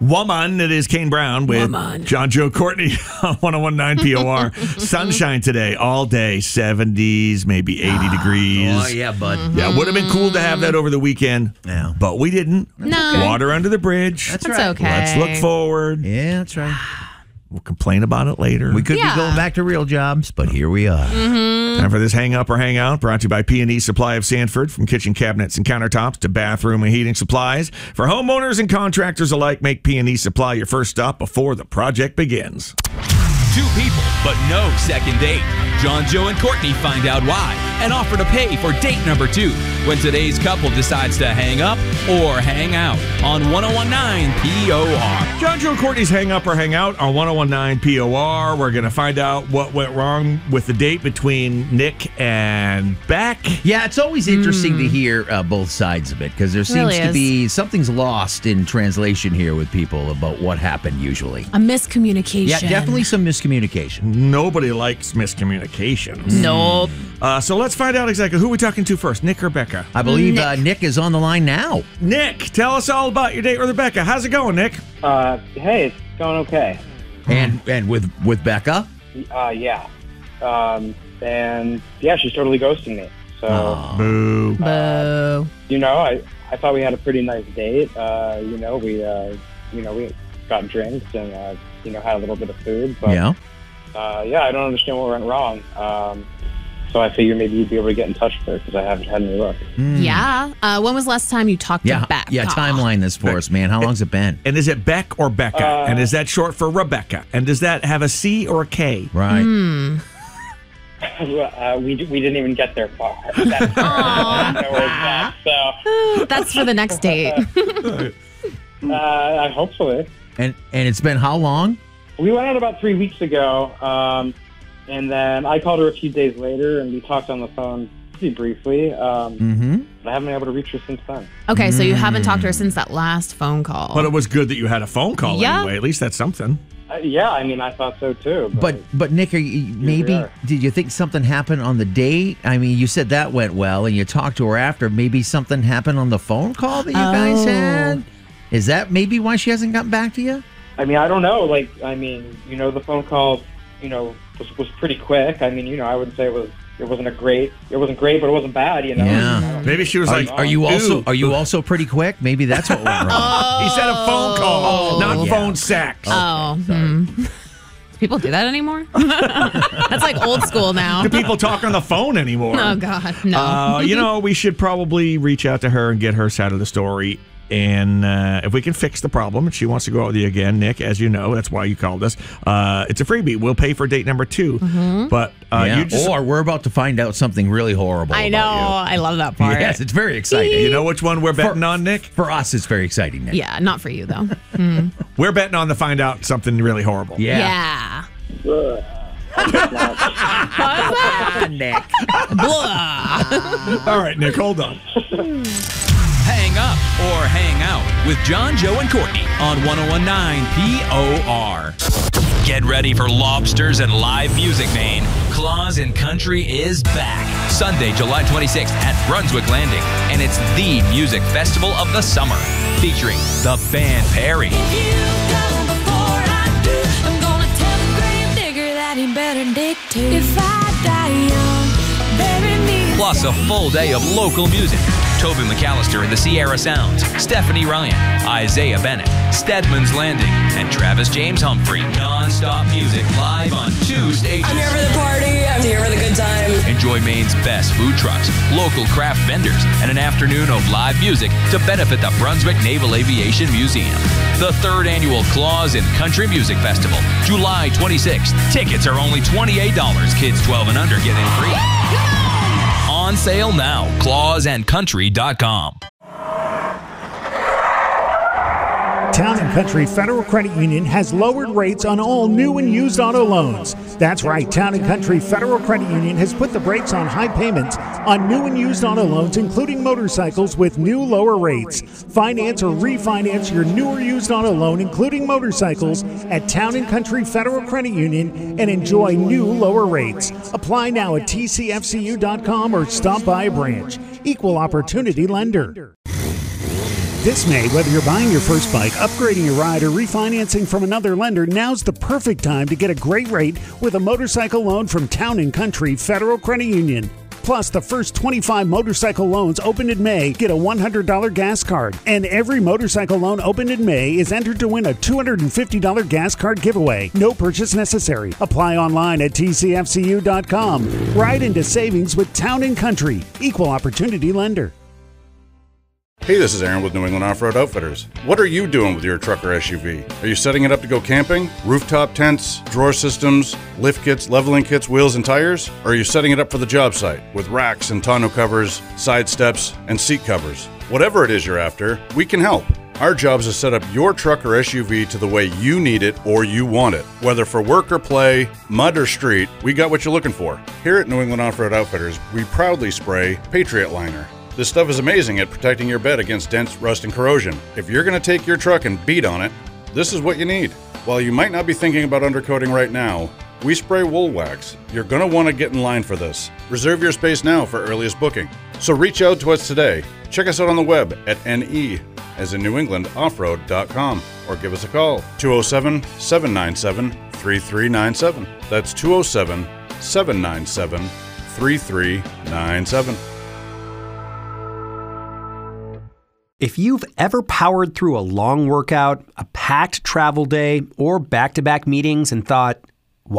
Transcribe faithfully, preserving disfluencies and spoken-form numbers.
Woman, it is Kane Brown with Woman. John, Joe, Courtney on one oh one point nine P O R. Sunshine today, all day, seventies, maybe eighty degrees. Oh, yeah, bud. Mm-hmm. Yeah, would have been cool to have that over the weekend, Yeah. but we didn't. No. Water under the bridge. That's That's right. okay. Let's look forward. Yeah, that's right. We'll complain about it later. We could Yeah. be going back to real jobs, but here we are. Time for this Hang Up or Hang Out, brought to you by P and E Supply of Sanford. From kitchen cabinets and countertops to bathroom and heating supplies. For homeowners and contractors alike, make P and E Supply your first stop before the project begins. Two people, but no second date. John, Joe, and Courtney find out why and offer to pay for date number two when today's couple decides to hang up or hang out on one oh one point nine P O R. John, Joe, and Courtney's Hang Up or Hang Out on one oh one point nine P O R. We're going to find out what went wrong with the date between Nick and Beck. Yeah, it's always interesting to hear uh, both sides of it because there seems Really to is. be something's lost in translation here with people about what happened usually. A miscommunication. Yeah, definitely some miscommunication. Nobody likes miscommunications. Nope. Uh, so let's find out exactly who we're talking to first, Nick or Becca. I believe Nick. Uh, Nick is on the line now. Nick, tell us all about your date with Rebecca. How's it going, Nick? Uh, hey, it's going okay. And and with, with Becca. Uh, yeah. Um, and yeah, she's totally ghosting me. So, Boo. Boo. you know, I, I thought we had a pretty nice date. Uh, you know, we, uh, you know, we got drinks and, uh, you know, had a little bit of food. But, Yeah. uh, yeah, I don't understand what went wrong. Um, so I figured maybe you'd be able to get in touch with her because I haven't had any luck. Yeah. Uh, when was the last time you talked Yeah, to Beck? yeah. Timeline this for us, man. How long's it been? And is it Beck or Becca? Uh, and is that short for Rebecca? And does that have a C or a K? Right. Hmm. uh, we, we didn't even get there far. That's I don't know where it's at, so, That's for the next date. uh, hopefully. And and it's been how long? We went out about three weeks ago, um, and then I called her a few days later, and we talked on the phone pretty briefly. Um, Mm-hmm. but I haven't been able to reach her since then. Okay, so you haven't talked to her since that last phone call. But it was good that you had a phone call Yeah. anyway. At least that's something. Uh, yeah, I mean, I thought so too. But but Nick, are you, maybe are. did you think something happened on the date? I mean, you said that went well, and you talked to her after. Maybe something happened on the phone call that you guys Oh. had. Is that maybe why she hasn't gotten back to you? I mean, I don't know. Like, I mean, you know, the phone call, you know, was, was pretty quick. I mean, you know, I wouldn't say it was. It wasn't a great. It wasn't great, but it wasn't bad. You know. Yeah. I don't- Maybe she was Are, like, are you also "Ooh." are you also pretty quick? Maybe that's what went wrong. He said a phone call, not yeah. phone sex. Oh. hmm. People do that anymore? That's like old school now. Do people talk on the phone anymore? Oh, God. No. Uh, you know, we should probably reach out to her and get her side of the story. And uh, if we can fix the problem, and she wants to go out with you again, Nick, as you know, that's why you called us. Uh, it's a freebie. We'll pay for date number two. But uh, Yeah. you just, Or we're about to find out something really horrible. I know. about I love that you. part. Yes, it's very exciting. you know which one we're betting on, Nick? For us, it's very exciting, Nick. Yeah, not for you, though. We're betting on to find out something really horrible. Yeah. Yeah. Ugh. Nick. Blah. All right, Nick, hold on. Hang up or hang out with John, Joe, and Courtney on one oh one point nine P O R. Get ready for lobsters and live music, Maine. Claws and Country is back. Sunday, July twenty-sixth at Brunswick Landing. And it's the music festival of the summer. Featuring the band Perry. If you go before I do, I'm gonna tell the grave digger that he better dig too. If I die young, bury me. Plus a full day of local music. Toby McAllister and the Sierra Sounds, Stephanie Ryan, Isaiah Bennett, Stedman's Landing, and Travis James Humphrey. Non-stop music live on two stages. I'm here for the party. I'm here for the good time. Enjoy Maine's best food trucks, local craft vendors, and an afternoon of live music to benefit the Brunswick Naval Aviation Museum. The third annual Claws and Country Music Festival, July twenty-sixth. Tickets are only twenty-eight dollars. Kids twelve and under get in free. On sale now. claws and country dot com. Town and Country Federal Credit Union has lowered rates on all new and used auto loans. That's right, Town and Country Federal Credit Union has put the brakes on high payments on new and used auto loans, including motorcycles, with new lower rates. Finance or refinance your new or used auto loan, including motorcycles, at Town and Country Federal Credit Union and enjoy new lower rates. Apply now at T C F C U dot com or stop by a branch. Equal Opportunity Lender. This May, whether you're buying your first bike, upgrading your ride, or refinancing from another lender, now's the perfect time to get a great rate with a motorcycle loan from Town and Country Federal Credit Union. Plus, the first twenty-five motorcycle loans opened in May get a one hundred dollars gas card. And every motorcycle loan opened in May is entered to win a two hundred fifty dollars gas card giveaway. No purchase necessary. Apply online at T C F C U dot com. Ride into savings with Town and Country. Equal opportunity lender. Hey, this is Aaron with New England Off-Road Outfitters. What are you doing with your truck or S U V? Are you setting it up to go camping? Rooftop tents, drawer systems, lift kits, leveling kits, wheels, and tires? Or are you setting it up for the job site with racks and tonneau covers, side steps, and seat covers? Whatever it is you're after, we can help. Our job is to set up your truck or S U V to the way you need it or you want it. Whether for work or play, mud or street, we got what you're looking for. Here at New England Off-Road Outfitters, we proudly spray Patriot Liner. This stuff is amazing at protecting your bed against dents, rust, and corrosion. If you're going to take your truck and beat on it, this is what you need. While you might not be thinking about undercoating right now, we spray wool wax. You're going to want to get in line for this. Reserve your space now for earliest booking. So reach out to us today. Check us out on the web at ne, as in New England Off-Road dot com, or give us a call, two oh seven, seven nine seven, three three nine seven. That's two oh seven, seven nine seven, three three nine seven. If you've ever powered through a long workout, a packed travel day, or back-to-back meetings and thought,